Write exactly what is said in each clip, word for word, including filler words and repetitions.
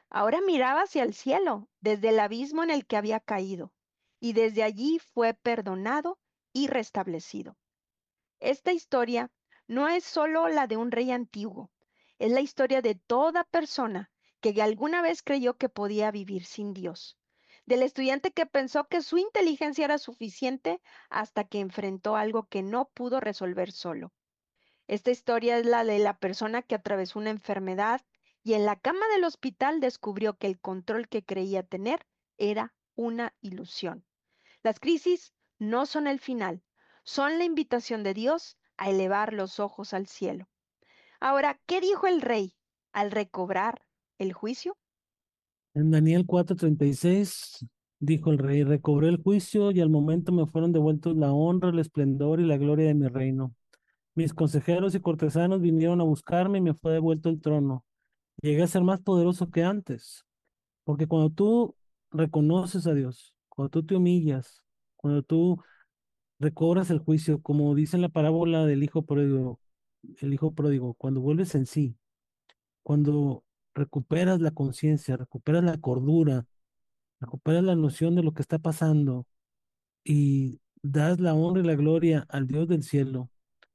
Ahora miraba hacia el cielo, desde el abismo en el que había caído, y desde allí fue perdonado y restablecido. Esta historia no es solo la de un rey antiguo, es la historia de toda persona que alguna vez creyó que podía vivir sin Dios, del estudiante que pensó que su inteligencia era suficiente hasta que enfrentó algo que no pudo resolver solo. Esta historia es la de la persona que atravesó una enfermedad y en la cama del hospital descubrió que el control que creía tener era una ilusión. Las crisis no son el final, son la invitación de Dios a elevar los ojos al cielo. Ahora, ¿qué dijo el rey al recobrar el juicio? En Daniel cuatro treinta y seis dijo el rey, recobré el juicio y al momento me fueron devueltos la honra, el esplendor y la gloria de mi reino. Mis consejeros y cortesanos vinieron a buscarme y me fue devuelto el trono. Llegué a ser más poderoso que antes, porque cuando tú reconoces a Dios, cuando tú te humillas, cuando tú recobras el juicio, como dice en la parábola del hijo pródigo, el hijo pródigo, cuando vuelves en sí, cuando recuperas la conciencia, recuperas la cordura, recuperas la noción de lo que está pasando y das la honra y la gloria al Dios del cielo,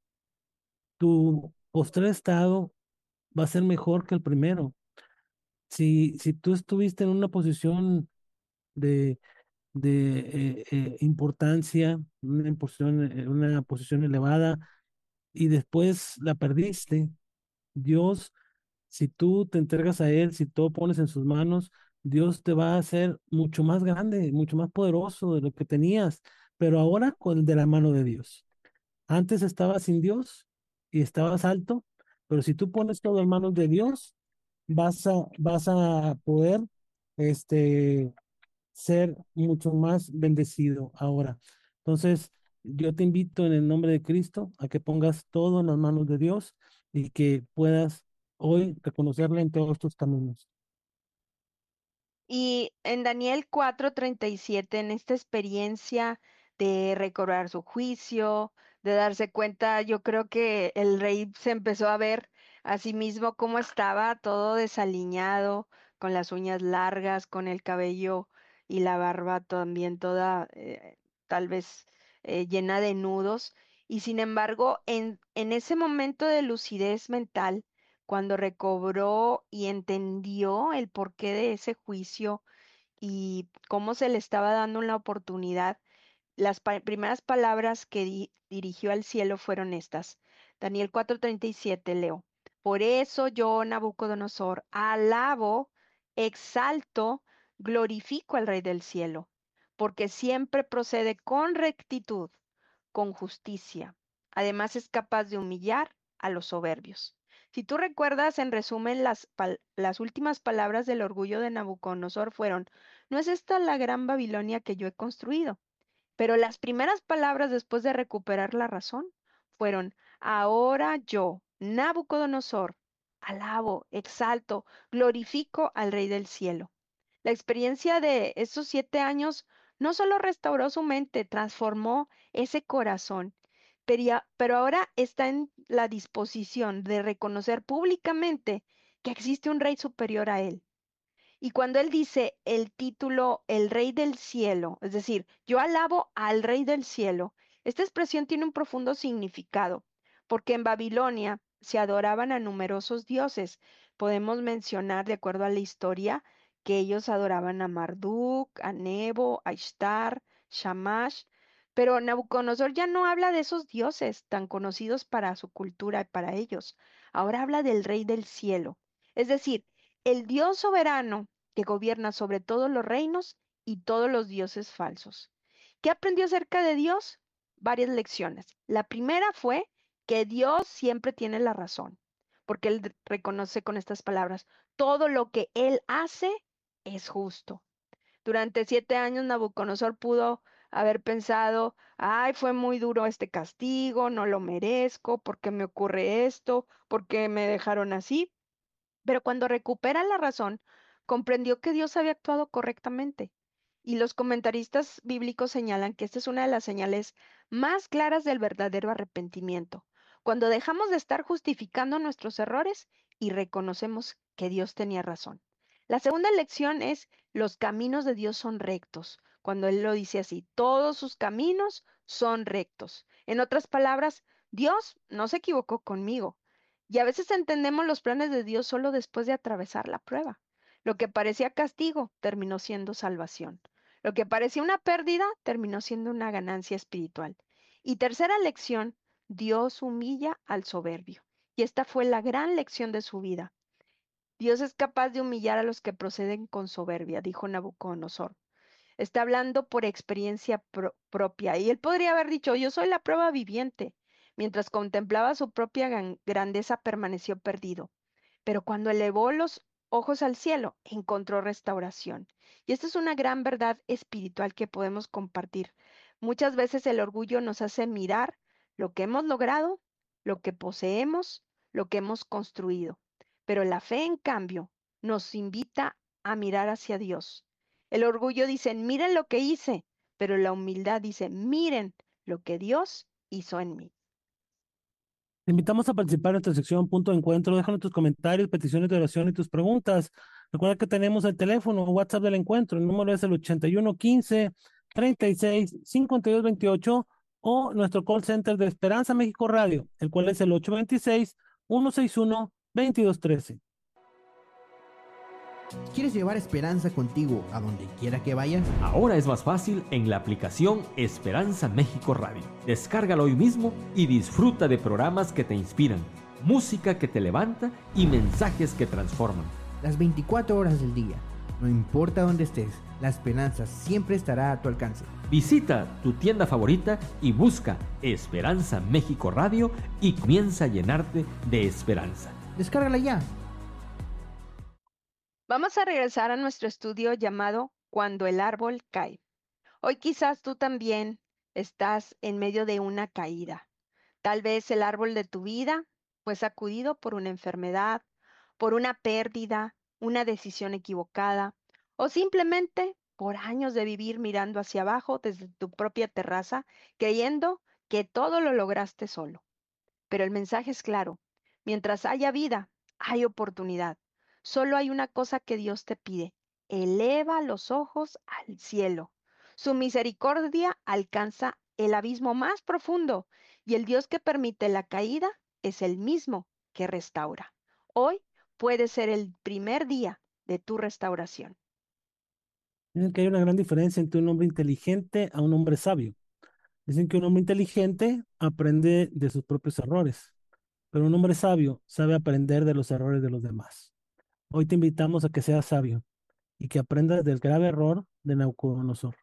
tu postrer estado va a ser mejor que el primero. Si, si tú estuviste en una posición de, de eh, eh, importancia, una posición, eh, una posición elevada, y después la perdiste, Dios, si tú te entregas a Él, si tú pones en sus manos, Dios te va a hacer mucho más grande, mucho más poderoso de lo que tenías, pero ahora con el de la mano de Dios. Antes estabas sin Dios y estabas alto, pero si tú pones todo en manos de Dios, vas a, vas a poder este, ser mucho más bendecido ahora. Entonces, yo te invito en el nombre de Cristo a que pongas todo en las manos de Dios y que puedas hoy reconocerle en todos tus caminos. Y en Daniel cuatro treinta y siete, en esta experiencia de recobrar su juicio, de darse cuenta, yo creo que el rey se empezó a ver a sí mismo cómo estaba todo desaliñado, con las uñas largas, con el cabello y la barba también toda eh, tal vez eh, llena de nudos. Y sin embargo, en, en ese momento de lucidez mental, cuando recobró y entendió el porqué de ese juicio y cómo se le estaba dando una oportunidad, las pa- primeras palabras que di- dirigió al cielo fueron estas. Daniel cuatro treinta y siete, leo. Por eso yo, Nabucodonosor, alabo, exalto, glorifico al Rey del cielo, porque siempre procede con rectitud, con justicia. Además es capaz de humillar a los soberbios. Si tú recuerdas, en resumen, las, pal- las últimas palabras del orgullo de Nabucodonosor fueron, ¿no es esta la gran Babilonia que yo he construido? Pero las primeras palabras después de recuperar la razón fueron, ahora yo, Nabucodonosor, alabo, exalto, glorifico al Rey del cielo. La experiencia de esos siete años no solo restauró su mente, transformó ese corazón, pero, ya- pero ahora está en la disposición de reconocer públicamente que existe un rey superior a él. Y cuando él dice el título El Rey del Cielo, es decir, yo alabo al Rey del Cielo, esta expresión tiene un profundo significado, porque en Babilonia se adoraban a numerosos dioses. Podemos mencionar, de acuerdo a la historia, que ellos adoraban a Marduk, a Nebo, a Ishtar, Shamash, pero Nabucodonosor ya no habla de esos dioses tan conocidos para su cultura y para ellos. Ahora habla del Rey del Cielo, es decir, el Dios soberano que gobierna sobre todos los reinos y todos los dioses falsos. ¿Qué aprendió acerca de Dios? Varias lecciones. La primera fue que Dios siempre tiene la razón, porque él d- reconoce con estas palabras, todo lo que él hace es justo. Durante siete años Nabucodonosor pudo haber pensado, ay, fue muy duro este castigo, no lo merezco, ¿por qué me ocurre esto? ¿Por qué me dejaron así? Pero cuando recupera la razón, comprendió que Dios había actuado correctamente. Y los comentaristas bíblicos señalan que esta es una de las señales más claras del verdadero arrepentimiento, cuando dejamos de estar justificando nuestros errores y reconocemos que Dios tenía razón. La segunda lección es los caminos de Dios son rectos. Cuando Él lo dice así, todos sus caminos son rectos. En otras palabras, Dios no se equivocó conmigo. Y a veces entendemos los planes de Dios solo después de atravesar la prueba. Lo que parecía castigo terminó siendo salvación. Lo que parecía una pérdida terminó siendo una ganancia espiritual. Y tercera lección, Dios humilla al soberbio. Y esta fue la gran lección de su vida. Dios es capaz de humillar a los que proceden con soberbia, dijo Nabucodonosor. Está hablando por experiencia pro- propia. Y él podría haber dicho, yo soy la prueba viviente. Mientras contemplaba su propia gan- grandeza, permaneció perdido. Pero cuando elevó los ojos al cielo, encontró restauración. Y esta es una gran verdad espiritual que podemos compartir. Muchas veces el orgullo nos hace mirar lo que hemos logrado, lo que poseemos, lo que hemos construido. Pero la fe, en cambio, nos invita a mirar hacia Dios. El orgullo dice, miren lo que hice, pero la humildad dice, miren lo que Dios hizo en mí. Te invitamos a participar en nuestra sección Punto de Encuentro. Déjanos tus comentarios, peticiones de oración y tus preguntas. Recuerda que tenemos el teléfono WhatsApp del encuentro. El número es el ochenta y uno quince treinta y seis cincuenta y dos veintiocho o nuestro call center de Esperanza México Radio, el cual es el ocho dos seis, uno seis uno, dos dos uno tres. ¿Quieres llevar esperanza contigo a donde quiera que vayas? Ahora es más fácil en la aplicación Esperanza México Radio. Descárgala hoy mismo y disfruta de programas que te inspiran, música que te levanta y mensajes que transforman. Las veinticuatro horas del día. No importa dónde estés, la esperanza siempre estará a tu alcance. Visita tu tienda favorita y busca Esperanza México Radio y comienza a llenarte de esperanza. Descárgala ya. Vamos a regresar a nuestro estudio llamado Cuando el árbol cae. Hoy quizás tú también estás en medio de una caída. Tal vez el árbol de tu vida fue sacudido por una enfermedad, por una pérdida, una decisión equivocada o simplemente por años de vivir mirando hacia abajo desde tu propia terraza, creyendo que todo lo lograste solo. Pero el mensaje es claro. Mientras haya vida, hay oportunidad. Solo hay una cosa que Dios te pide. Eleva los ojos al cielo. Su misericordia alcanza el abismo más profundo y el Dios que permite la caída es el mismo que restaura. Hoy puede ser el primer día de tu restauración. Dicen que hay una gran diferencia entre un hombre inteligente a un hombre sabio. Dicen que un hombre inteligente aprende de sus propios errores, pero un hombre sabio sabe aprender de los errores de los demás. Hoy te invitamos a que seas sabio y que aprendas del grave error de Nabucodonosor,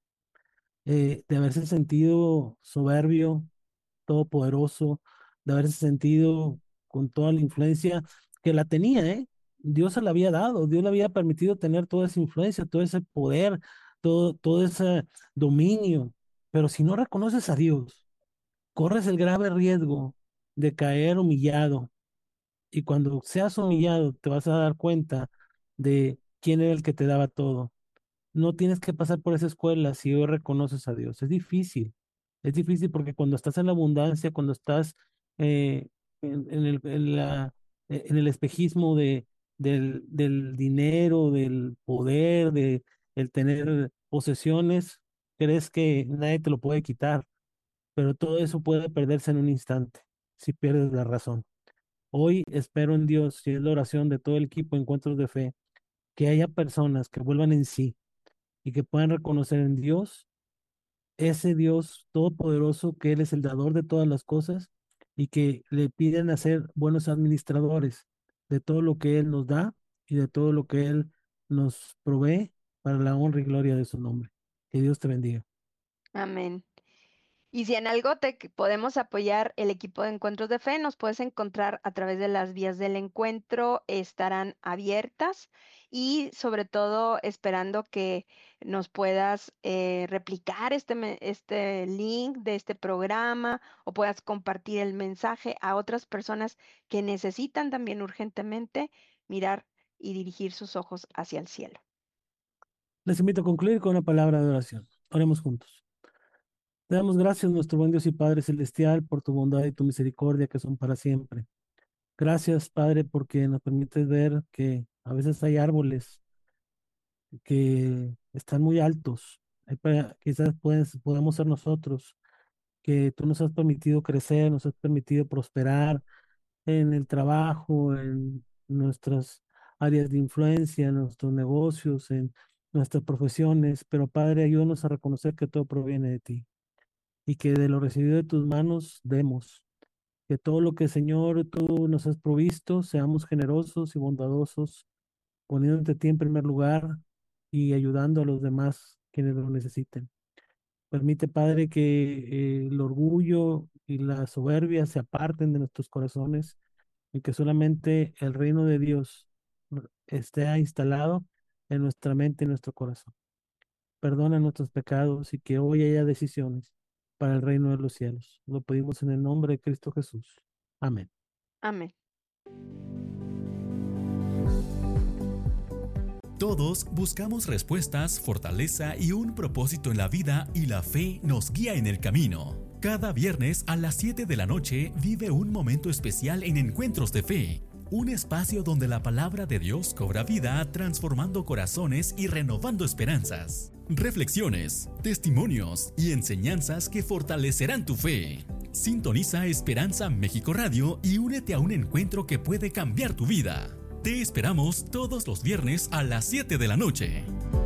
eh, de haberse sentido soberbio, todopoderoso, de haberse sentido con toda la influencia que la tenía, ¿eh? Dios se la había dado, Dios le había permitido tener toda esa influencia, todo ese poder, todo, todo ese dominio. Pero si no reconoces a Dios, corres el grave riesgo de caer humillado. Y cuando seas humillado, te vas a dar cuenta de quién era el que te daba todo. No tienes que pasar por esa escuela si hoy reconoces a Dios. Es difícil. Es difícil porque cuando estás en la abundancia, cuando estás eh, en, en el, en la- eh, en el espejismo de, del, del dinero, del poder, de el tener posesiones, crees que nadie te lo puede quitar, pero todo eso puede perderse en un instante si pierdes la razón. Hoy espero en Dios, y es la oración de todo el equipo de Encuentros de Fe, que haya personas que vuelvan en sí y que puedan reconocer en Dios ese Dios todopoderoso, que Él es el dador de todas las cosas y que le piden a ser buenos administradores de todo lo que Él nos da y de todo lo que Él nos provee para la honra y gloria de su nombre. Que Dios te bendiga. Amén. Y si en algo te que- podemos apoyar el equipo de Encuentros de Fe, nos puedes encontrar a través de las vías del encuentro, estarán abiertas y sobre todo esperando que nos puedas eh, replicar este, me- este link de este programa o puedas compartir el mensaje a otras personas que necesitan también urgentemente mirar y dirigir sus ojos hacia el cielo. Les invito a concluir con una palabra de oración. Oremos juntos. Te damos gracias, nuestro buen Dios y Padre Celestial, por tu bondad y tu misericordia que son para siempre. Gracias, Padre, porque nos permites ver que a veces hay árboles que están muy altos. Ahí para- Quizás puedes, podemos ser nosotros, que tú nos has permitido crecer, nos has permitido prosperar en el trabajo, en nuestras áreas de influencia, en nuestros negocios, en nuestras profesiones, pero Padre, ayúdanos a reconocer que todo proviene de ti y que de lo recibido de tus manos demos, que todo lo que, Señor, tú nos has provisto, seamos generosos y bondadosos, poniéndote a ti en primer lugar y ayudando a los demás quienes lo necesiten. Permite, Padre, que eh, el orgullo y la soberbia se aparten de nuestros corazones y que solamente el reino de Dios esté instalado en nuestra mente y nuestro corazón. Perdona nuestros pecados y que hoy haya decisiones para el reino de los cielos. Lo pedimos en el nombre de Cristo Jesús. Amén. Amén. Todos buscamos respuestas, fortaleza y un propósito en la vida, y la fe nos guía en el camino. Cada viernes a las siete de la noche vive un momento especial en Encuentros de Fe, un espacio donde la palabra de Dios cobra vida, transformando corazones y renovando esperanzas. Reflexiones, testimonios y enseñanzas que fortalecerán tu fe. Sintoniza Esperanza México Radio y únete a un encuentro que puede cambiar tu vida. Te esperamos todos los viernes a las siete de la noche.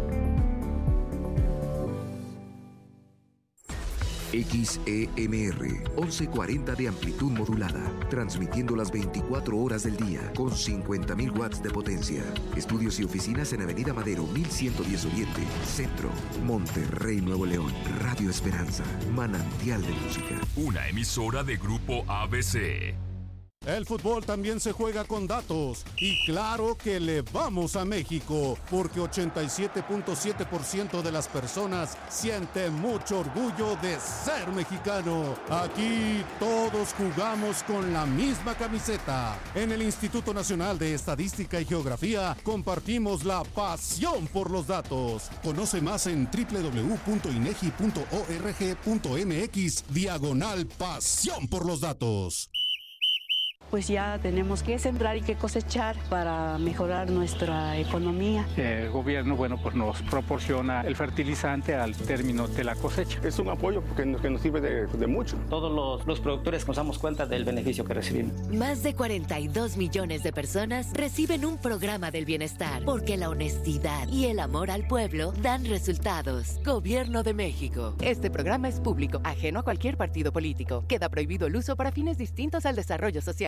X E M R, once cuarenta de amplitud modulada, transmitiendo las veinticuatro horas del día con cincuenta mil watts de potencia. Estudios y oficinas en Avenida Madero mil ciento diez Oriente, Centro, Monterrey, Nuevo León. Radio Esperanza, manantial de música. Una emisora de Grupo A B C. El fútbol también se juega con datos, y claro que le vamos a México, porque ochenta y siete punto siete por ciento de las personas sienten mucho orgullo de ser mexicano. Aquí todos jugamos con la misma camiseta. En el Instituto Nacional de Estadística y Geografía compartimos la pasión por los datos. Conoce más en doble u doble u doble u punto inegi punto org punto mx diagonal pasión por los datos. Pues ya tenemos que sembrar y que cosechar para mejorar nuestra economía. El gobierno, bueno, pues nos proporciona el fertilizante al término de la cosecha. Es un apoyo que nos, que nos sirve de, de mucho. Todos los, los productores nos damos cuenta del beneficio que recibimos. Más de cuarenta y dos millones de personas reciben un programa del bienestar, porque la honestidad y el amor al pueblo dan resultados. Gobierno de México. Este programa es público, ajeno a cualquier partido político. Queda prohibido el uso para fines distintos al desarrollo social.